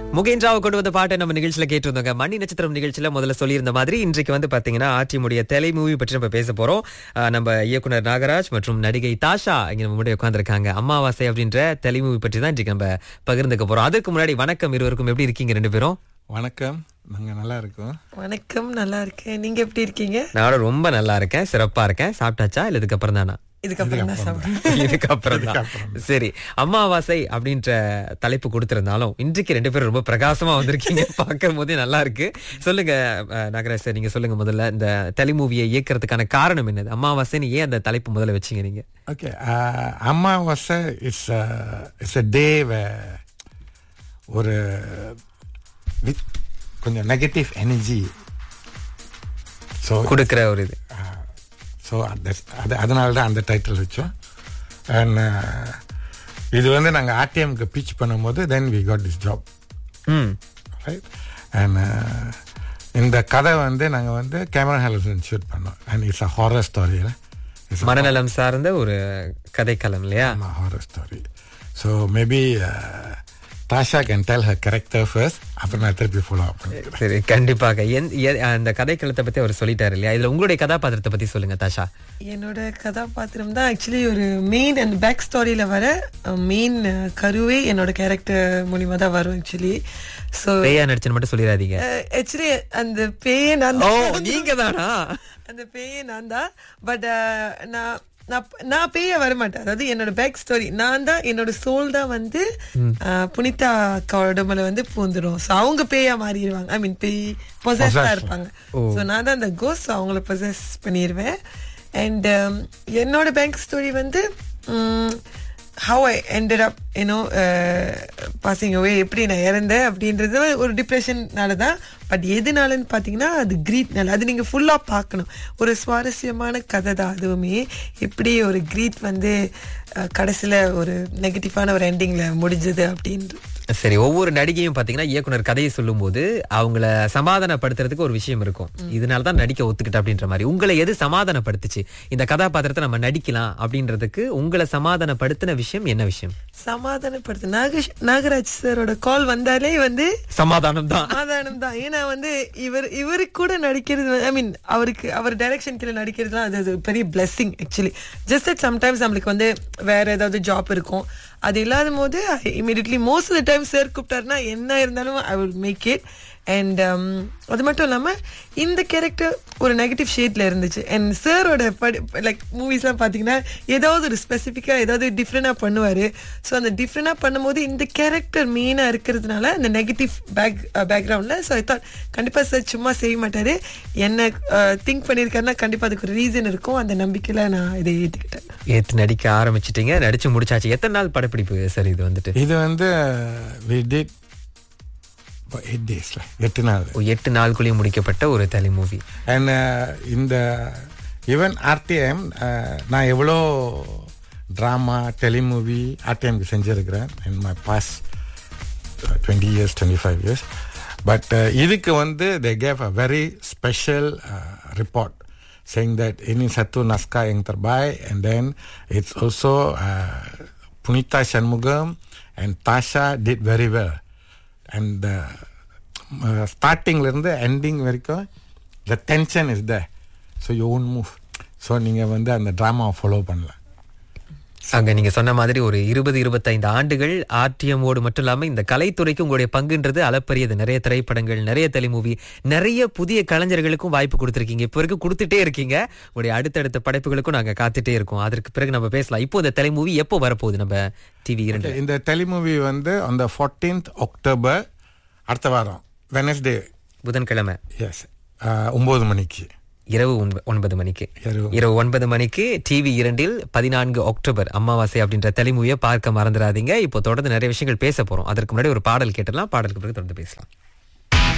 முகேந்திராவை கொண்டு வந்த பாட்டை நம்ம நிகழ்ச்சியில கேட்டிருந்தோங்க. மணி நட்சத்திரம் நிகழ்ச்சியில முதல்ல சொல்லியிருந்த மாதிரி இன்றைக்கு வந்து பாத்தீங்கன்னா ஆர்டிஎம்முடைய தலை மூவி பற்றி நம்ம பேச போறோம். நம்ம இயக்குனர் நாகராஜ் மற்றும் நடிகை தாஷா இங்க நம்ம முன்னாடி உட்கார்ந்துருக்காங்க. அமாவாசை அப்படின்ற தலை மூவி பற்றி தான் இன்றைக்கு நம்ம பகிர்ந்துக்க போறோம். அதுக்கு முன்னாடி வணக்கம் இருவருக்கும். எப்படி இருக்கீங்க ரெண்டு பேரும்? வணக்கம், நாங்க நல்லா இருக்கோம். வணக்கம், நல்லா இருக்கேன். நீங்க எப்படி இருக்கீங்க? நானும் ரொம்ப நல்லா இருக்கேன், சிறப்பா இருக்கேன். சாப்பிட்டாச்சா இல்ல இதுக்கப்புறம் தானா? இதுக்கப்புறம் தான். சரி, அமாவாசை அப்படின்ற தலைப்பு கொடுத்திருந்தாலும் இன்றைக்கு ரெண்டு பேரும் ரொம்ப பிரகாசமா வந்திருக்கீங்க. பார்க்கும் போதே நல்லா இருக்கு. சொல்லுங்க நாகராஜ் சார், நீங்க சொல்லுங்க முதல்ல, இந்த தலை மூவியை இயக்கிறதுக்கான காரணம் என்னது? அமாவாசைன்னு ஏன் அந்த தலைப்பு முதல்ல வச்சீங்க நீங்க? ஓகே, அமாவாசை இட்ஸ் a day ஒரு கொஞ்சம் நெகட்டிவ் எனர்ஜி கொடுக்கிற ஒரு இது. ஸோ அதனால தான் அந்த டைட்டில் வச்சோம். அண்ட் இது வந்து நாங்கள் ஆர்டிஎம்க்கு பிச் பண்ணும்போது then we got this job, right? And இந்த கதை வந்து நாங்கள் வந்து கேமரா ஹாலோஜன் ஷூட் பண்ணோம். And it's a horror story. மனநலம் சார்ந்த ஒரு கதைக்களம் இல்லையா? Horror story. So maybe தாஷா can tell her character first, அப்புறம் நான் திருப்பி ஃபாலோ அப் பண்ணிக்கிறேன். சரி, கண்டிப்பாக. அந்த கதைக்களத்தை பத்தி அவர் சொல்லிட்டாரு இல்லையா? இதுல உங்களுடைய கதாபாத்திரத்தை பத்தி சொல்லுங்க தாஷா. என்னோட கதாபாத்திரம் தான் ஆக்சுவலி ஒரு மெயின் அண்ட் பேக் ஸ்டோரியில வர மெயின் கருவே என்னோட கேரக்டர் மூலியமா தான் வரும் ஆக்சுவலி. சோ பேயா நடிச்சுன்னு மட்டும் சொல்லிடாதீங்க. ஆக்சுவலி அந்த பேயே நான் நீங்க தானா? அந்த பேயே நான் தான். பட் நான் பேய வரமாட்டேன். அதாவது என்னோட பேக் ஸ்டோரி நான் தான், என்னோட சோல் தான் வந்து புனிதா உடம்புல வந்து பூந்துடும். ஸோ அவங்க பேயா மாறிடுவாங்க. ஐ மீன் பேய் பொசஸ்டா இருப்பாங்க. ஸோ நான் தான் அந்த கோஸ்ட், அவங்கள பொசஸ் பண்ணிடுவேன். அண்ட் என்னோட பேக் ஸ்டோரி வந்து how I ended up passing away, எப்படி நான் இறந்தேன் அப்படின்றது ஒரு டிப்ரெஷன்னால தான். பட் எதுனாலன்னு பார்த்தீங்கன்னா அது கிரீட்னால. அது நீங்கள் ஃபுல்லாக பார்க்கணும். ஒரு சுவாரஸ்யமான கதை தான் அதுவுமே. எப்படி ஒரு கிரீட் வந்து கடைசியில் ஒரு நெகட்டிவான ஒரு எண்டிங்கில் முடிஞ்சது அப்படின்றது. சரி, ஒவ்வொரு நடிகையும் பாத்தீங்கன்னா இயக்குனர் கதையை சொல்லும் போது அவங்கள சமாதானப்படுத்துறதுக்கு ஒரு விஷயம் இருக்கும். இதனாலதான் நடிக்க ஒத்துக்கிட்ட அப்படின்ற மாதிரி. உங்களை எது சமாதானப்படுத்துச்சு? இந்த கதாபாத்திரத்தை நம்ம நடிக்கலாம் அப்படின்றதுக்கு உங்களை சமாதானப்படுத்தின விஷயம் என்ன விஷயம்? சமாதானப்படுத்த நாகராஜ் சாரோட கால் வந்தாலே வந்து சமாதானம் தான். ஏன்னா வந்து இவருக்கு கூட நடிக்கிறது, ஐ மீன் அவர் டைரக்ஷன் கீழே நடிக்கிறதுலாம் அது பெரிய blessing actually. Just that sometimes நம்மளுக்கு வந்து வேற ஏதாவது ஜாப் இருக்கும், அது இல்லாத போது immediately most of the time sir கூப்பிட்டாருன்னா என்ன இருந்தாலும் I will make it. And அது மட்டும் இல்லாம இந்த கேரக்டர் ஒரு நெகட்டிவ் ஷேட்ல இருந்துச்சு. அண்ட் சாரோட லைக் மூவிஸ்லாம் பாத்தீங்கன்னா ஏதாவது ஒரு ஸ்பெசிஃபிக்கா ஏதாவது டிஃப்ரெண்டா பண்ணுவாரு. ஸோ அந்த டிஃப்ரெண்டா பண்ணும்போது இந்த கேரக்டர் மெயினா இருக்கிறதுனால அந்த நெகட்டிவ் பேக்ரவுண்ட்ல ஸோ ஐ தாட் கண்டிப்பா சார் சும்மா செய்ய மாட்டாரு, என்ன திங்க் பண்ணியிருக்காருன்னா கண்டிப்பா அதுக்கு ஒரு ரீசன் இருக்கும். அந்த நம்பிக்கையில நான் இதை ஏற்றுக்கிட்டேன். ஏத்து நடிக்க ஆரம்பிச்சிட்டீங்க, நடிச்சு முடிச்சாச்சு. எத்தனை நாள் படப்பிடிப்பு சார் இது வந்துட்டு? இது வந்து 8 days, 8 நாள். 8 நாளுக்குள்ளேயே முடிக்கப்பட்ட ஒரு தலை மூவி. அண்ட் இந்த ஈவன் ஆர்டிஎம் நான் எவ்வளோ drama telemovie ஆர்டிஎம்க்கு செஞ்சுருக்கிறேன் in my past 20 years 25 years. But இதுக்கு வந்து they gave a very special report saying that ini satu naskah yang terbaik, and then it's also Punita Shanmugam and Tasha did very well. And ஸ்டார்டிங்ல இருந்து ending வரைக்கும் the tension is there, so you won't move. So நீங்கள் வந்து அந்த ட்ராமாவை follow பண்ணலாம். அங்க நீங்க சொன்ன மாதிரி ஒரு 20-25 ஆண்டுகள் ஆர்டிஎம்மோடு மட்டும் இல்லாம இந்த கலைத்துறைக்கு உங்களுடைய பங்குன்றது அளப்பரியது. நிறைய திரைப்படங்கள், நிறைய தெலிமூவி, நிறைய புதிய கலைஞர்களுக்கும் வாய்ப்பு கொடுத்துருக்கீங்க. இப்போ வரைக்கும் கொடுத்துட்டே இருக்கீங்க. உங்களுடைய அடுத்தடுத்த படைப்புகளுக்கும் நாங்க காத்துட்டே இருக்கோம். அதற்கு பிறகு நம்ம பேசலாம். இப்போ இந்த தெலிமூவி எப்போ வரப்போகுது நம்ம டிவி 2? இந்த தெலிமூவி வந்து on the 14th October, அடுத்த வாரம் வெனஸ்டே, புதன்கிழமை. எஸ், 9 மணிக்கு, இரவு 9 மணிக்கு, இரவு 9 மணிக்கு டிவி 2 14 அக்டோபர் அமாவாசை அப்படின்ற தெலிமூவியை பார்க்க மறந்துடாதீங்க. இப்போ தொடர்ந்து நிறைய விஷயங்கள் பேச போறோம். அதற்கு முன்னாடி ஒரு பாடல் கேட்டலாம். பாடலுக்கு பிறகு தொடர்ந்து பேசலாம்.